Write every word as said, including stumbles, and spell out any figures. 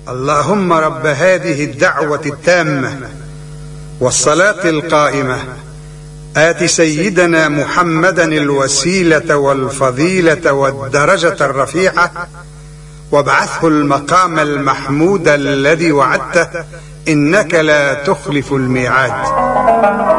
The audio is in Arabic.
اللهم رب هذه الدعوة التامة والصلاة القائمة آت سيدنا محمدا الوسيلة والفضيلة والدرجة الرفيعة وابعثه المقام المحمود الذي وعدته إنك لا تخلف الميعاد.